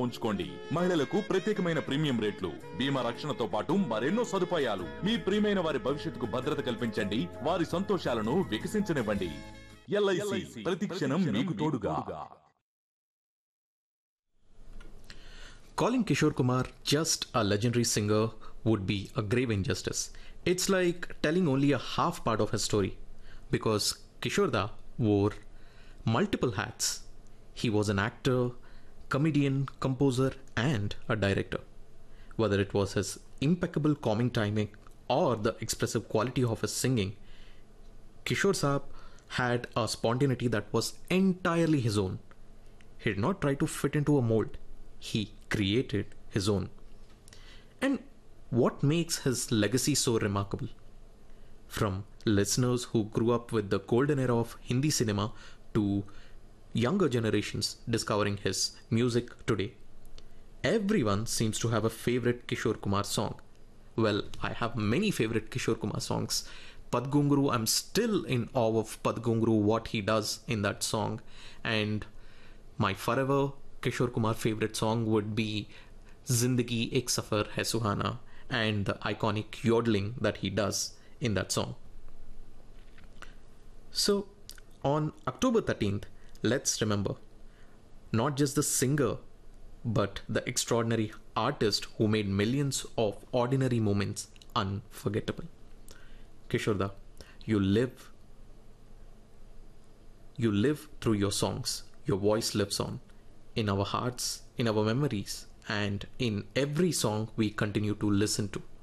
ఉంచుకోండి. మహిళలకు ప్రత్యేకమైన ప్రీమియం రేట్లు, బీమా రక్షణతో పాటు మరెన్నో సదుపాయాలు. మీ ప్రియమైన వారి భవిష్యత్తుకు భద్రత కల్పించండి, వారి సంతోషాలను వికసించనివ్వండి. LIC ప్రతి క్షణం మీకు తోడుగా. Calling Kishore Kumar just a legendary singer would be a grave injustice. It's like telling only a half part of his story, because Kishore Da wore multiple hats. He was an actor, comedian, composer, and a director. Whether it was his impeccable calming timing or the expressive quality of his singing, Kishore Saab had a spontaneity that was entirely his own. He did not try to fit into a mold. He created his own. And what makes his legacy so remarkable? From listeners who grew up with the golden era of Hindi cinema to younger generations discovering his music today, everyone seems to have a favorite Kishore Kumar song. Well, I have many favorite Kishore Kumar songs. Padgunguru, I'm still in awe of Padgunguru, what he does in that song. And my forever Kishore Kumar favorite song would be Zindagi Ek Safar Hai Suhana, and the iconic yodeling that he does in that song. So, on October 13th, let's remember not just the singer, but the extraordinary artist who made millions of ordinary moments unforgettable. Kishore Da, you live through your songs. Your voice lives on in our hearts, in our memories, and in every song we continue to listen to.